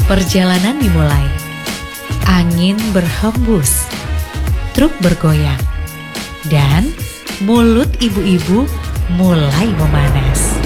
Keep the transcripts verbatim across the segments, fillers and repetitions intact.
Perjalanan dimulai. Angin berhembus, truk bergoyang, dan mulut ibu-ibu mulai memanas.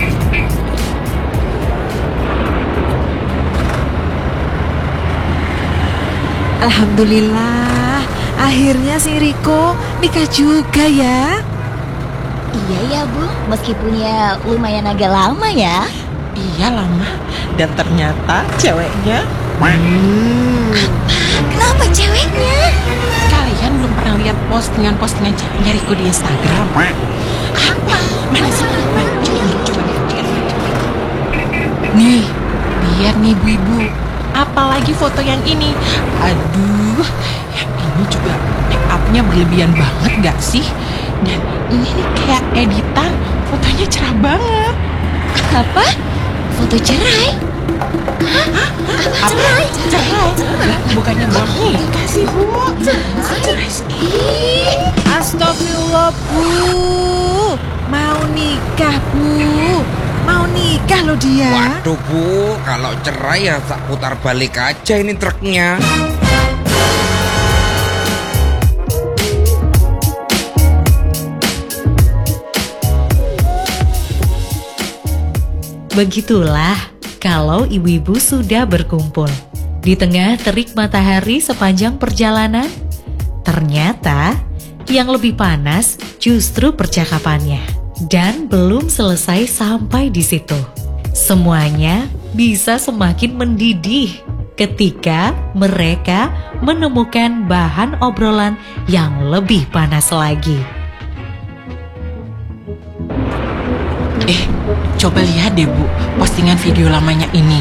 Alhamdulillah, akhirnya si Riko nikah juga ya. Iya ya Bu, meskipun ya lumayan agak lama ya. Iya lama, dan ternyata ceweknya. Hmm. Apa? Kenapa ceweknya? Kalian belum pernah lihat postingan-postingan ceweknya Riko di Instagram? Apa? Mana sih? Coba, coba lihat. Nih, lihat nih ibu-ibu. Apalagi foto yang ini. Aduh, yang ini juga make up-nya berlebihan banget gak sih? Dan ini nih kayak editan, fotonya cerah banget. Apa? Foto cerai? Hah? Apa cerai? Cerai? Lah, bukannya mau nikah sih, Bu? Cerai. Ih, Astagfirullah Bu, mau nikah Bu, mau nikah loh dia. Waduh Bu, kalau cerai ya tak putar balik aja ini truknya. Begitulah kalau ibu-ibu sudah berkumpul. Di tengah terik matahari sepanjang perjalanan, ternyata yang lebih panas justru percakapannya. Dan belum selesai sampai di situ. Semuanya bisa semakin mendidih ketika mereka menemukan bahan obrolan yang lebih panas lagi. Eh, coba lihat deh Bu, postingan video lamanya ini.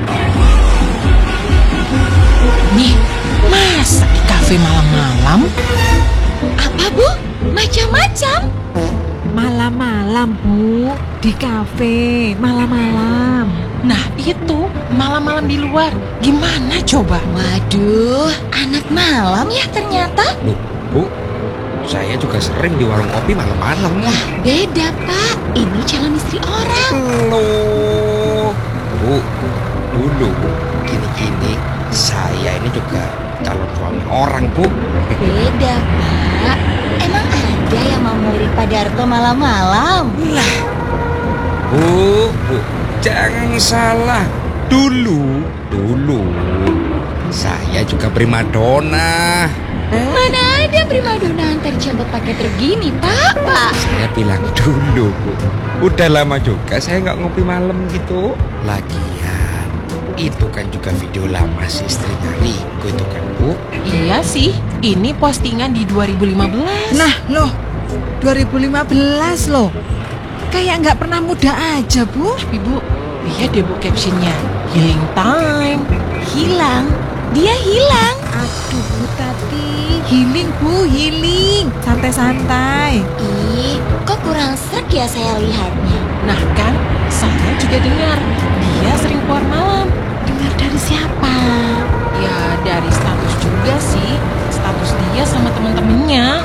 Nih, masa di kafe malam-malam? apa Bu? Macam-macam. Malam-malam Bu, di kafe, malam-malam. Nah itu, malam-malam di luar. Gimana coba? Waduh, anak malam ya ternyata. Loh, Bu, saya juga sering di warung kopi malam-malam. Beda Pak, ini calon istri orang. Loh, Bu, dulu gini-gini, saya ini juga calon suami orang, Bu. Beda Pak, emang ada yang mau ngelirik Pak Darto malam-malam? Lah, Bu, Bu, jangan salah. Dulu, dulu, saya juga primadona. Mana ada primadona antar jemput pakai truk gini Pak, Pak. Saya bilang dulu, Bu. Udah lama juga saya nggak ngopi malam gitu. Lagian, itu kan juga video lama si istrinya Riko itu kan, Bu. Iya sih, ini postingan di dua ribu lima belas. Nah loh, dua ribu lima belas loh. Kayak nggak pernah muda aja Bu. Tapi Bu, lihat deh Bu captionnya. Healing time. Hilang, dia hilang. Aduh Bu Tati, healing Bu, healing. Santai-santai. Ih, kok kurang srek ya saya lihatnya. Nah kan, saya juga dengar dia sering keluar malam. Dengar dari siapa? Ya dari status juga sih. Status dia sama temen-temennya.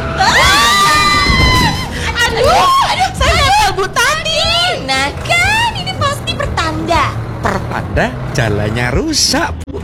Aduh, aduh, saya ngapal Bu Tati. Nah kan, ini pasti pertanda. Pertanda jalannya rusak, Bu.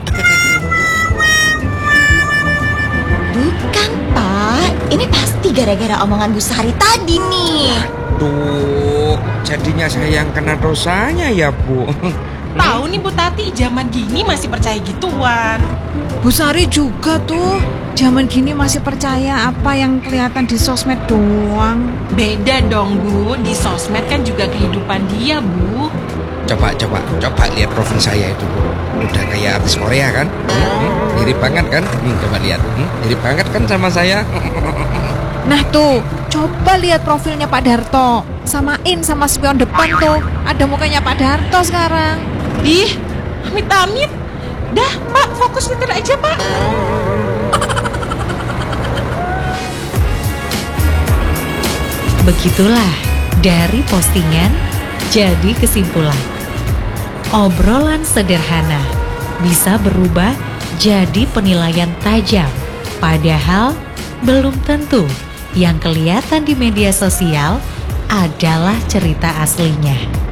Bukan Pak, ini pasti gara-gara omongan Bu Sari tadi nih. Tuh, jadinya saya yang kena dosanya ya, Bu. Tahu nih Bu Tati, zaman gini masih percaya gituan. Bu Sari juga tuh. Zaman gini masih percaya apa yang kelihatan di sosmed doang. Beda dong Bu, di sosmed kan juga kehidupan dia Bu. Coba, coba, coba lihat profil saya itu, Bu. Udah kayak artis Korea kan? Hmm, mirip banget kan? Hmm, coba lihat, hmm, mirip banget kan sama saya? Nah tuh, coba lihat profilnya Pak Darto. Samain sama spion depan tuh. Ada mukanya Pak Darto sekarang. Ih, amit-amit. Dah Pak, fokus nyetir aja Pak. Begitulah dari postingan jadi kesimpulan. Obrolan sederhana bisa berubah jadi penilaian tajam. Padahal belum tentu yang kelihatan di media sosial adalah cerita aslinya.